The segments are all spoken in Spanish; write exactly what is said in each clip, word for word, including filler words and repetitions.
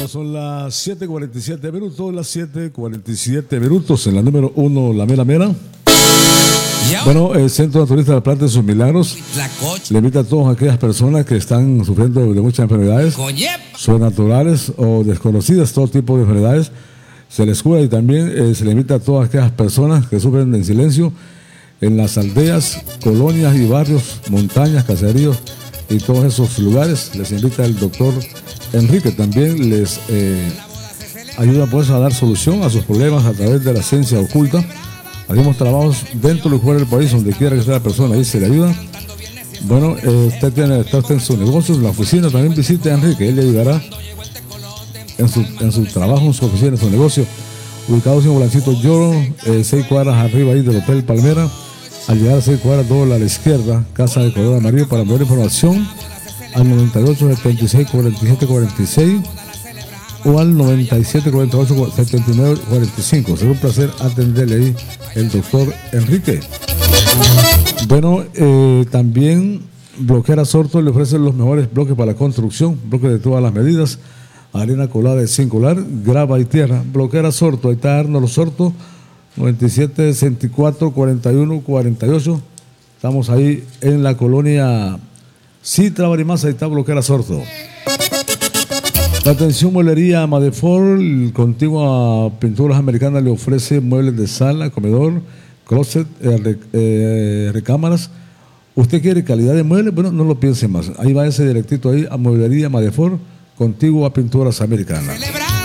Ya son las siete cuarenta y siete minutos, las siete cuarenta y siete minutos en la número uno, la mera mera. Bueno, el Centro Naturista de la Planta de sus Milagros le invita a todas aquellas personas que están sufriendo de muchas enfermedades sobrenaturales o desconocidas, todo tipo de enfermedades, se les cura, y también eh, se le invita a todas aquellas personas que sufren en silencio en las aldeas, colonias y barrios, montañas, caseríos y todos esos lugares. Les invita el doctor Enrique, también les eh, ayuda pues a dar solución a sus problemas a través de la ciencia oculta. Hacemos trabajos dentro y fuera del país, donde quiera que sea la persona, ahí se le ayuda. Bueno, eh, usted tiene, está usted en su negocio, en la oficina, también visite a Enrique, él le ayudará en su, en su trabajo, en su oficina, en su negocio. Ubicados en Bolancito Lloro, eh, seis cuadras arriba ahí del Hotel Palmera. Al llegar a seis cuadras, doble a la izquierda, Casa de Color Amarillo. Para mayor información, al noventa y ocho, setenta y seis, cuarenta y siete, cuarenta y seis o al noventa y siete, cuarenta y ocho, setenta y nueve, cuarenta y cinco. Será un placer atenderle ahí el doctor Enrique. Bueno, eh, también Bloquera Sorto le ofrece los mejores bloques para la construcción, bloques de todas las medidas, arena colada y singular, grava y tierra. Bloquera Sorto, ahí está Arnold Sorto, noventa y siete, sesenta y cuatro, cuarenta y uno, cuarenta y ocho. Estamos ahí en la colonia Citra Barimasa, ahí está Bloquera Sorto. La atención mueblería Madefort, contigua Pinturas Americanas, le ofrece muebles de sala, comedor, closet, eh, rec, eh, recámaras. ¿Usted quiere calidad de muebles? Bueno, no lo piense más. Ahí va ese directito ahí a mueblería Madefort, contigua Pinturas Americanas.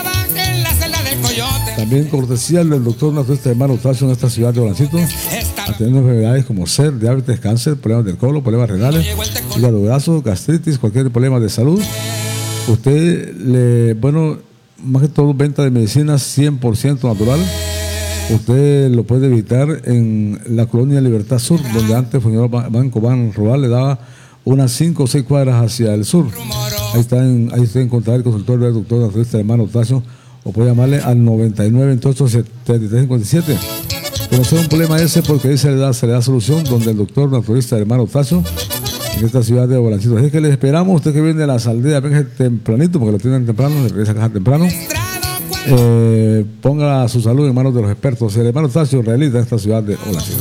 También cortesía del doctor naturista hermano Tacho en esta ciudad de Bolancito, atendiendo enfermedades como sed, diabetes, cáncer, problemas del colon, problemas renales, hígado graso, gastritis, cualquier problema de salud. Usted, le, bueno, más que todo venta de medicina cien por ciento natural. Usted lo puede evitar en la colonia Libertad Sur, donde antes el Banco Ban Rural le daba unas cinco o seis cuadras hacia el sur. Ahí está, en, ahí usted encontrará el consultorio del doctor naturista hermano Tacho, o puede llamarle al noventa y nueve, veintiocho, setenta y tres, cincuenta y siete. Conocer un problema ese, porque ahí se le da, se le da solución, donde el doctor naturista hermano Tacho, en esta ciudad de Bolancito. Así que les esperamos, usted que viene de las aldeas, venga tempranito, porque lo tienen temprano, le regresa a casa temprano. Eh, ponga su salud en manos de los expertos. El hermano Tacho realiza en esta ciudad de Bolancito.